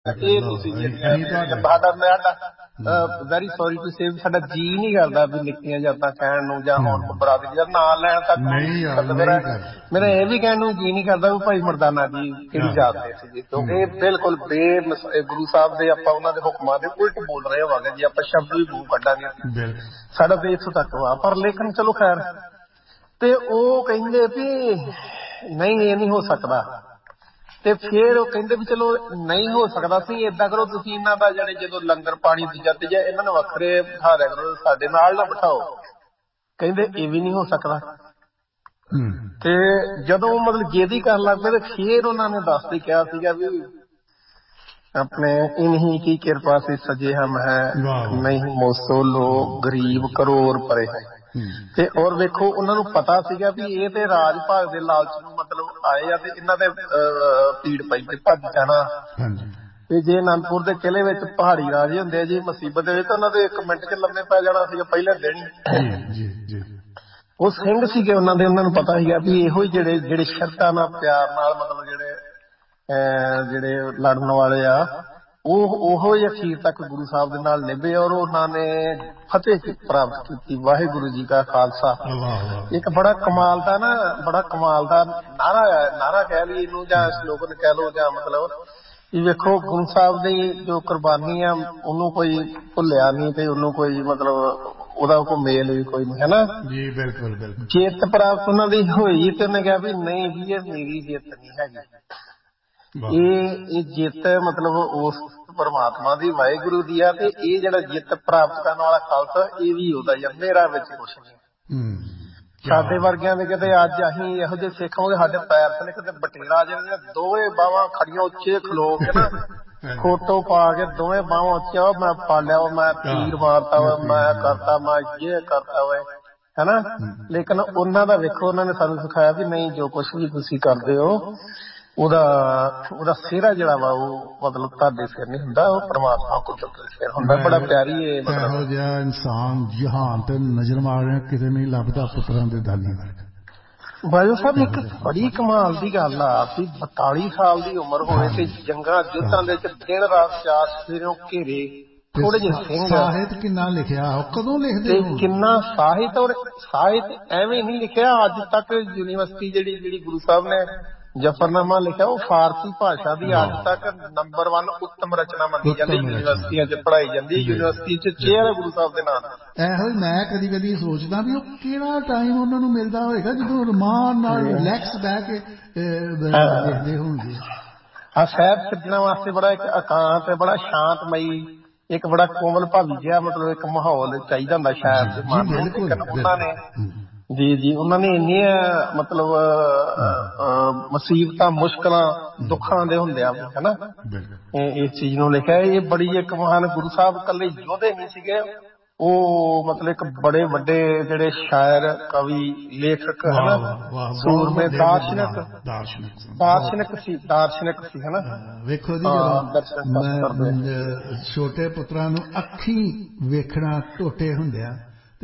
ਇਹ ਤੁਸੀਂ ਸਾਡਾ ਵੈਰੀ ਸੋਰੀ ਟੂ ਸੇ ਸਾਡਾ ਜੀਅ ਨੀ ਕਰਦਾ ਵੀ ਨਿੱਕੀਆਂ ਜਾਤਾਂ ਕਹਿਣ ਨੂੰ ਜਾਂ ਹੁਣ ਬਰਾਦਰੀ ਦਾ ਨਾਂ ਲੈਣ ਤੱਕ। ਮੇਰਾ ਇਹ ਵੀ ਕਹਿਣ ਨੂੰ ਜੀਅ ਨੀ ਕਰਦਾ ਵੀ ਭਾਈ ਮਰਦਾਨਾ ਜੀ ਕਿਹੜੀ ਜਾਤ ਦੇ ਸੀਗੇ, ਕਿਉਂਕਿ ਇਹ ਬਿਲਕੁਲ ਗੁਰੂ ਸਾਹਿਬ ਦੇ ਆਪਾਂ ਉਹਨਾਂ ਦੇ ਹੁਕਮਾਂ ਦੇ ਉਲਟ ਬੋਲ ਰਹੇ ਹੋਵਾਂਗੇ ਜੇ ਆਪਾਂ ਸ਼ਬਦ ਵੀ ਮੂੰਹ ਕੱਢਾਂਗੇ। ਸਾਡਾ ਤੇ ਇੱਥੋਂ ਤੱਕ ਵਾ। ਪਰ ਲੇਕਿਨ ਚਲੋ ਖੈਰ, ਤੇ ਉਹ ਕਹਿੰਦੇ ਵੀ ਨਹੀਂ ਇਹ ਨਹੀਂ ਹੋ ਸਕਦਾ। ਤੇ ਫਿਰ ਉਹ ਕਹਿੰਦੇ ਵੀ ਚਲੋ ਨਹੀਂ ਹੋ ਸਕਦਾ ਸੀ, ਏਦਾਂ ਕਰੋ ਤੁਸੀਂ ਇਹਨਾਂ ਦਾ ਜਿਹੜੇ ਜਦੋਂ ਲੰਗਰ ਪਾਣੀ ਦੂਜਾ ਤੀਜਾ ਇਹਨਾਂ ਨੂੰ ਵੱਖਰੇ ਬਿਠਾ ਦਿਆ ਕਰੋ, ਸਾਡੇ ਨਾਲ ਨਾ ਬਿਠਾਓ। ਕਹਿੰਦੇ ਇਹ ਵੀ ਨਹੀਂ ਹੋ ਸਕਦਾ। ਤੇ ਜਦੋਂ ਮਤਲਬ ਜੇਦੀ ਕਰਨ ਲੱਗ ਪਏ ਤੇ ਫਿਰ ਉਹਨਾਂ ਨੇ ਦੱਸ ਕੇ ਕਿਹਾ ਸੀਗਾ ਵੀ ਆਪਣੇ ਇਨਹੀ ਕੀ ਕਿਰਪਾ ਸੇ ਸਜੇ ਹਮ ਹੈ, ਨਹੀਂ ਮੋਸੋ ਲੋਗ ਗਰੀਬ ਕਰੋੜ ਪਰੇ ਹੈ। ਤੇ ਔਰ ਵੇਖੋ ਉਹਨਾਂ ਨੂੰ ਪਤਾ ਸੀਗਾ ਵੀ ਇਹ ਤੇ ਰਾਜ ਭਾਗ ਦੇ ਲਾਲਚ ਨੂੰ ਮਤਲਬ ਆਏ ਆ ਤੇ ਇਹਨਾਂ ਦੇ ਭੀੜ ਪਈ ਤੇ ਭੱਜ ਜਾਣਾ। ਤੇ ਜੇ ਅਨੰਦਪੁਰ ਦੇ ਕਿਲ੍ਹੇ ਵਿੱਚ ਪਹਾੜੀ ਰਾਜੇ ਹੁੰਦੇ ਆ ਜੀ ਮੁਸੀਬਤ ਦੇ ਵਿੱਚ, ਉਹਨਾਂ ਦੇ 1 ਮਿੰਟ ਚ ਲੰਮੇ ਪੈ ਜਾਣਾ ਸੀਗਾ ਪਹਿਲੇ ਦਿਨ ਹੀ। ਉਹ ਸਿੰਘ ਸੀਗੇ ਉਹਨਾਂ ਦੇ, ਉਹਨਾਂ ਨੂੰ ਪਤਾ ਸੀਗਾ ਵੀ ਇਹੋ ਹੀ ਜਿਹੜੇ ਸ਼ਰਧਾ ਨਾਲ ਪਿਆਰ ਨਾਲ ਮਤਲਬ ਜਿਹੜੇ ਲੜਨ ਵਾਲੇ ਆ ਉਹੋ ਹੀ ਅਖੀਰ ਤੱਕ ਗੁਰੂ ਸਾਹਿਬ ਦੇ ਨਾਲ ਨਿਭੇ ਔਰ ਉਹਨਾਂ ਨੇ ਫਤਿਹ ਪ੍ਰਾਪਤ ਕੀਤੀ। ਵਾਹਿਗੁਰੂ ਜੀ ਕਾ ਖਾਲਸਾ। ਇੱਕ ਬੜਾ ਕਮਾਲ ਦਾ ਨਾਰਾ ਕਹਿ ਲਈਏ ਇਹਨੂੰ ਜਾਂ ਸਲੋਗਨ ਕਹਿ ਲਓ ਜਾਂ ਮਤਲਬ ਵੀ ਵੇਖੋ ਗੁਰੂ ਸਾਹਿਬ ਦੀ ਜੋ ਕੁਰਬਾਨੀ ਆ ਉਹਨੂੰ ਕੋਈ ਭੁੱਲਿਆ ਨਹੀਂ ਤੇ ਉਹਨੂੰ ਕੋਈ ਮਤਲਬ ਉਹਦਾ ਕੋਈ ਮੇਲ ਵੀ ਕੋਈ ਨਹੀਂ, ਹਨਾ ਜੀ। ਬਿਲਕੁਲ ਬਿਲਕੁਲ। ਜਿੱਤ ਪ੍ਰਾਪਤ ਉਹਨਾਂ ਦੀ ਹੋਈ ਤੇ ਉਹਨੇ ਕਿਹਾ ਵੀ ਨਹੀਂ ਵੀ ਇਹ ਮੇਰੀ ਜਿੱਤ ਨਹੀਂ ਹੈਗੀ, ਇਹ ਜਿੱਤ ਮਤਲਬ ਉਸ ਪਰਮਾਤਮਾ ਦੀ ਵਾਹਿਗੁਰੂ ਦੀ ਆ। ਤੇ ਇਹ ਜਿਹੜਾ ਜਿੱਤ ਪ੍ਰਾਪਤ ਕਰਨ ਵਾਲਾ ਖਾਲਸਾ ਇਹ ਵੀ ਉਹਦਾ ਹੀ ਆ, ਮੇਰਾ ਵਿੱਚ ਕੁਛ ਨਹੀਂ। ਸਾਡੇ ਵਰਗਿਆਂ ਦੇ ਕਿਤੇ ਅੱਜ ਅਸੀਂ ਇਹੋ ਜਿਹੇ ਸਿੱਖ ਹੋਗੇ ਸਾਡੇ ਪੈਰ ਥੱਲੇ ਕਿਤੇ ਬਟੇਰਾ ਜਿਹੜੀਆਂ ਦੋਵੇਂ ਬਾਹਾਂ ਖੜੀਆਂ ਉੱਚੇ ਖਲੋ ਕੇ ਨਾ ਫੋਟੋ ਪਾ ਕੇ ਦੋਵੇਂ ਬਾਹਾਂ ਉੱਚੀਆਂ, ਮੈਂ ਪਾਲਿਆ ਵਾ, ਮੈਂ ਤੀਰ ਮਾਰਤਾ ਵਾ, ਮੈਂ ਕਰਤਾ, ਮੈਂ ਇਹ ਕਰਤਾ ਵਾ, ਹਨਾ। ਲੇਕਿਨ ਉਹਨਾਂ ਦਾ ਵੇਖੋ ਉਹਨਾਂ ਨੇ ਸਾਨੂੰ ਸਿਖਾਇਆ ਵੀ ਨਹੀਂ ਜੋ ਕੁਛ ਵੀ ਤੁਸੀਂ ਕਰਦੇ ਹੋ ਉਹਦਾ ਸਿਹਰਾ ਜਿਹੜਾ ਵਾ ਉਹ ਮਤਲਬ ਤੁਹਾਡੇ ਸਿਰ ਨਹੀਂ ਹੁੰਦਾ, ਉਹ ਪਰਮਾਤਮਾ ਕੁਦਰਤ ਦੇ ਸਿਰ ਹੁੰਦਾ। ਬੜਾ ਪਿਆਰੀ ਇਹ ਮਤਲਬ ਇਹੋ ਜਿਹਾ ਇਨਸਾਨ ਜਹਾਨ ਤੇ ਨਜ਼ਰ ਮਾਰਿਆ ਕਿਤੇ ਨਹੀਂ ਲੱਭਦਾ ਪੁੱਤਰਾਂ ਦੇ ਦਾਨੀ ਵਰਗਾ। ਬਾਜੂ ਸਾਹਿਬ ਇੱਕ ਬੜੀ ਕਮਾਲ ਦੀ ਗੱਲ ਆ ਵੀ 42 ਸਾਲ ਦੀ ਉਮਰ ਹੋਵੇ ਤੇ ਜੰਗਾਂ ਯੁੱਧਾਂ ਦੇ ਵਿੱਚ ਦਿਨ ਰਾਤ ਚਾਰ ਸਵੇਰੋਂ ਘੇਰੇ ਥੋੜੇ ਜਿਹੇ ਸਿੰਘ। ਸਾਹਿਤ ਕਿੰਨਾ ਲਿਖਿਆ, ਉਹ ਕਦੋਂ ਲਿਖਦੇ ਹੋ? ਕਿੰਨਾ ਸਾਹਿਤ, ਔਰ ਸਾਹਿਤ ਐਵੇਂ ਨਹੀਂ ਲਿਖਿਆ ਅੱਜ ਤੱਕ। ਯੂਨੀਵਰਸਿਟੀ ਜਿਹੜੀ ਗੁਰੂ ਸਾਹਿਬ ਨੇ ਜਫਰਨਾਮਾ ਲਿਖਿਆ ਉਹ ਫਾਰਸੀ ਭਾਸ਼ਾ ਦੀ ਅੱਜ ਤੱਕ ਨੰਬਰ 1 ਉੱਤਮ ਰਚਨਾ ਮੰਨੀ ਜਾਂਦੀ, ਯੂਨੀਵਰਸਿਟੀਆਂ ਚ ਪੜ੍ਹਾਈ ਜਾਂਦੀ, ਯੂਨੀਵਰਸਿਟੀ ਚ ਚੇਅਰ ਹੈ ਗੁਰੂ ਸਾਹਿਬ ਦੇ ਨਾਮ। ਇਹੋ ਮੈਂ ਕਦੀ ਕਦੀ ਸੋਚਦਾ ਵੀ ਉਹ ਕਿਹੜਾ ਟਾਈਮ ਉਹਨਾਂ ਨੂੰ ਮਿਲਦਾ ਹੋਏਗਾ ਜਦੋਂ ਰਮਾਨ ਨਾਲ ਰਿਲੈਕਸ ਬਹਿ ਕੇ ਦੇਖਦੇ ਹੋਣਗੇ। ਆ ਸਾਹਿਬ ਛੱਡਣ ਵਾਸਤੇ ਬੜਾ ਇੱਕ ਇਕਾਂਤ, ਬੜਾ ਸ਼ਾਂਤਮਈ, ਇੱਕ ਬੜਾ ਕੋਮਲ ਭਾਵੀ ਜਿਹਾ ਮਤਲਬ ਇੱਕ ਮਾਹੌਲ ਚਾਹੀਦਾ ਹੁੰਦਾ ਸ਼ਾਇਦ ਦੇ ਮਨ ਨੂੰ। ਉਹਨਾਂ ਨੇ ਜੀ ਉਹਨਾਂ ਨੇ ਇੰਨੀਆਂ ਮਤਲਬ ਮੁਸੀਬਤਾਂ ਮੁਸ਼ਕਿਲਾਂ ਦੁੱਖਾਂ ਦੇ ਹੁੰਦਿਆਂ ਹਨਾ ਇਸ ਚੀਜ਼ ਨੂੰ ਲਿਖਿਆ। ਇਹ ਬੜੀ ਇੱਕ ਮਹਾਨ ਗੁਰੂ ਸਾਹਿਬ ਇਕੱਲੇ ਯੋਧੇ ਨਹੀਂ ਸੀਗੇ, ਉਹ ਮਤਲਬ ਇੱਕ ਬੜੇ ਵੱਡੇ ਜਿਹੜੇ ਸ਼ਾਇਰ ਕਵੀ ਲੇਖਕ ਹਨਾ, ਸੂਰਮੇ ਦਾਰਸ਼ਨਿਕ ਸੀ ਹਨਾ। ਵੇਖੋ ਜੀ ਛੋਟੇ ਪੁੱਤਰਾਂ ਨੂੰ ਅੱਖੀਂ ਵੇਖਣਾ ਟੋਟੇ ਹੁੰਦਿਆ